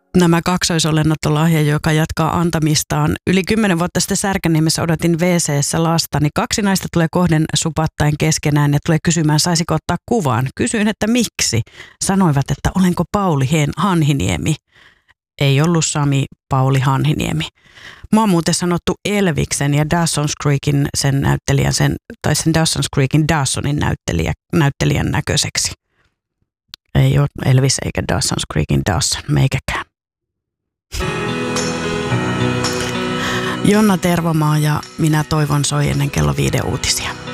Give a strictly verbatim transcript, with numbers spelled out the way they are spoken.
Nämä kaksoisolennot on lahja, joka jatkaa antamistaan. Yli kymmenen vuotta sitten Särkänniemessä odotin wee seessä lasta, niin kaksi naista tulee kohden supattaen keskenään ja tulee kysymään, saisiko ottaa kuvan. Kysyin, että miksi. Sanoivat, että olenko Pauli Hanhiniemi. Ei ollut Sami Pauli Hanhiniemi. Mä oon muuten sanottu Elviksen ja Dawson's Creekin sen näyttelijän, sen, tai sen Dawson's Creekin Dawsonin näyttelijä, näyttelijän näköiseksi. Ei ole Elvis eikä Dawson's Creekin Dawson, meikäkään. Jonna Tervomaa ja minä toivon soi ennen kello viiden uutisia.